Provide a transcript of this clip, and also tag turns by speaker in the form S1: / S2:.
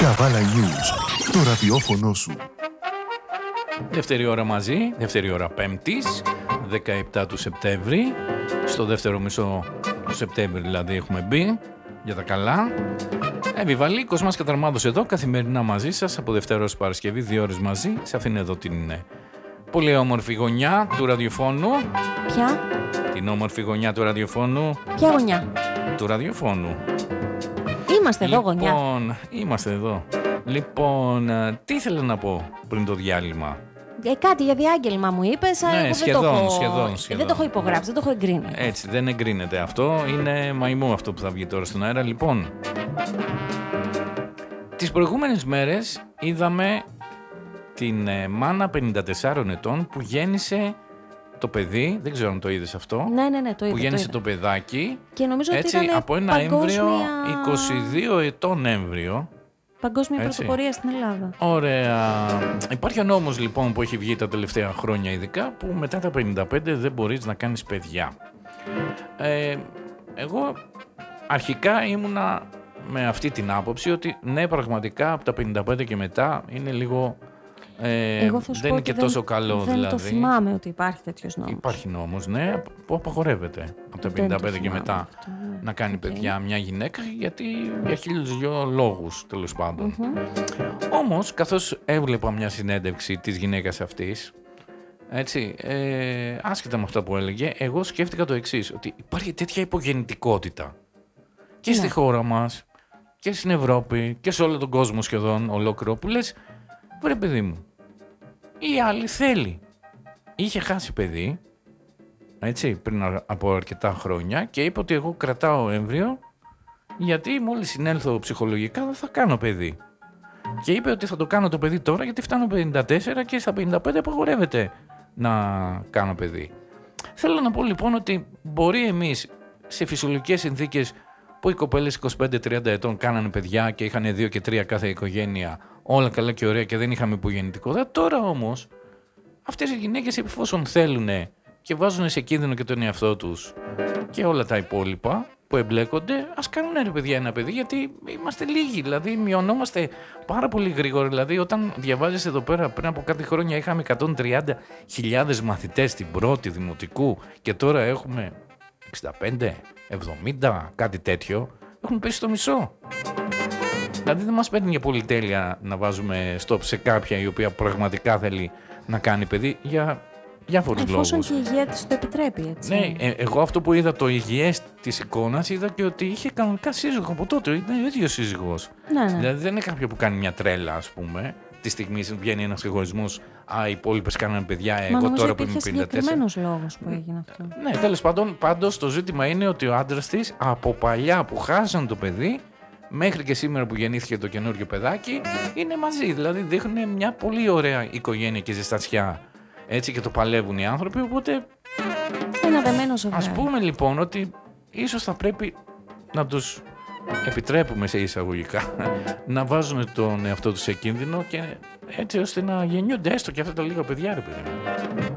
S1: Καβάλα News, το ραδιόφωνο σου.
S2: Δεύτερη ώρα μαζί, δεύτερη ώρα Πέμπτης, 17 του Σεπτέμβρη. Στο δεύτερο μισό του Σεπτέμβρη δηλαδή έχουμε μπει, για τα καλά. Βιβαλίκος μας Καταρμάδος εδώ, καθημερινά μαζί σας, από Δευτέρα ως Παρασκευή, 2 ώρες μαζί, σε αυτήν εδώ την πολύ όμορφη γωνιά του ραδιοφώνου.
S3: Ποια?
S2: Την όμορφη γωνιά του ραδιοφώνου.
S3: Ποια γωνιά?
S2: Του ραδιοφώνου.
S3: Είμαστε εδώ γωνιά.
S2: Λοιπόν, είμαστε εδώ. Λοιπόν, τι ήθελα να πω πριν το διάλειμμα.
S3: Κάτι για διάγγελμα μου είπες,
S2: Ναι,
S3: εγώ
S2: σχεδόν.
S3: δεν το έχω υπογράψει, δεν το έχω εγκρίνει.
S2: Έτσι, δεν εγκρίνεται αυτό. Είναι μαϊμού αυτό που θα βγει τώρα στον αέρα. Λοιπόν, τις προηγούμενες μέρες είδαμε την μάνα 54 ετών που γέννησε το παιδί. Δεν ξέρω αν το είδες αυτό.
S3: Ναι, το είδα.
S2: Που γέννησε το παιδάκι.
S3: Και νομίζω
S2: έτσι,
S3: ότι ήταν
S2: από ένα έμβριο, 22 ετών έμβριο.
S3: Παγκόσμια πρωτοπορία στην Ελλάδα.
S2: Ωραία. Υπάρχει ο νόμος λοιπόν που έχει βγει τα τελευταία χρόνια ειδικά, που μετά τα 55 δεν μπορείς να κάνεις παιδιά. Εγώ αρχικά ήμουνα με αυτή την άποψη ότι ναι, πραγματικά από τα 55 και μετά είναι λίγο δεν είναι και τόσο καλό
S3: δεν
S2: δηλαδή.
S3: Δεν το θυμάμαι ότι υπάρχει τέτοιος νόμος.
S2: Υπάρχει νόμος, ναι, που απαγορεύεται από τα 55 και μετά
S3: αυτό, ναι.
S2: να κάνει παιδιά μια γυναίκα, γιατί για 1002 λόγους τέλος πάντων. Όμως, καθώς έβλεπα μια συνέντευξη της γυναίκας αυτής, έτσι, άσχετα με αυτά που έλεγε, εγώ σκέφτηκα το εξής, ότι υπάρχει τέτοια υπογεννητικότητα και στη χώρα μας και στην Ευρώπη και σε όλο τον κόσμο σχεδόν ολόκληρο, που λες, βρε παιδί μου, η άλλη θέλει. Είχε χάσει παιδί, έτσι, πριν από αρκετά χρόνια, και είπε ότι εγώ κρατάω έμβριο γιατί μόλις συνέλθω ψυχολογικά δεν θα κάνω παιδί. Και είπε ότι θα το κάνω το παιδί τώρα γιατί φτάνω 54 και στα 55 απαγορεύεται να κάνω παιδί. Θέλω να πω λοιπόν ότι μπορεί εμείς σε φυσιολογικές συνθήκες που οι κοπέλες 25-30 ετών κάνανε παιδιά και είχαν 2 και 3 κάθε οικογένεια, όλα καλά και ωραία και δεν είχαμε υπογεννητικότητα. Τώρα όμως αυτές οι γυναίκες, εφόσον θέλουν και βάζουν σε κίνδυνο και τον εαυτό τους και όλα τα υπόλοιπα που εμπλέκονται, ας κάνουν ρε παιδιά ένα παιδί, γιατί είμαστε λίγοι, δηλαδή μειωνόμαστε πάρα πολύ γρήγορα. Δηλαδή όταν διαβάζεις εδώ πέρα, πριν από κάτι χρόνια είχαμε 130.000 μαθητές στην πρώτη δημοτικού και τώρα έχουμε 65, 70, κάτι τέτοιο, έχουμε πέσει στο μισό. Δηλαδή δεν μας παίρνει για πολυτέλεια να βάζουμε stop σε κάποια η οποία πραγματικά θέλει να κάνει παιδί για διάφορους λόγους.
S3: Εφόσον και η υγεία της το επιτρέπει, έτσι.
S2: Ναι, εγώ αυτό που είδα, το υγιές της εικόνας, είδα και ότι είχε κανονικά σύζυγο από τότε. Είναι ο ίδιος σύζυγος.
S3: Ναι.
S2: Δηλαδή δεν είναι κάποιο που κάνει μια τρέλα, ας πούμε. Τη στιγμή βγαίνει ένας εγωισμός. Οι υπόλοιπες κάνανε παιδιά. Εγώ τώρα που είμαι 54.
S3: Υπήρχε συγκεκριμένος λόγος που έγινε αυτό.
S2: Ναι, τέλος πάντων, πάντως το ζήτημα είναι ότι ο άντρας της από παλιά που χάσαν το παιδί, μέχρι και σήμερα που γεννήθηκε το καινούργιο παιδάκι, είναι μαζί. Δηλαδή δείχνουν μια πολύ ωραία οικογένεια και ζεστασιά. Έτσι, και το παλεύουν οι άνθρωποι, οπότε
S3: ένα δεμένο ζευγάρι.
S2: ας πούμε λοιπόν ότι ίσως θα πρέπει να τους επιτρέπουμε σε εισαγωγικά να βάζουν τον εαυτό τους σε κίνδυνο, και έτσι ώστε να γεννιούνται έστω και αυτά τα λίγα παιδιά, ρε παιδί.